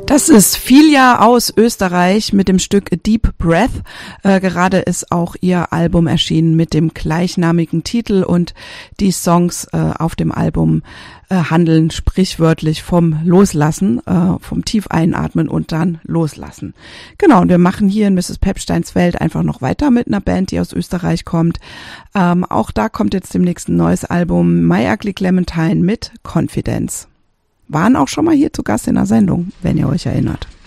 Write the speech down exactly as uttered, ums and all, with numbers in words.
Das ist Filia aus Österreich mit dem Stück A Deep Breath. Äh, gerade ist auch ihr Album erschienen mit dem gleichnamigen Titel und die Songs äh, auf dem Album äh, handeln sprichwörtlich vom Loslassen, äh, vom tief einatmen und dann loslassen. Genau, und wir machen hier in Misses Pepsteins Welt einfach noch weiter mit einer Band, die aus Österreich kommt. Ähm, auch da kommt jetzt demnächst ein neues Album, My Ugly Clementine mit Confidence. Waren auch schon mal hier zu Gast in der Sendung, wenn ihr euch erinnert.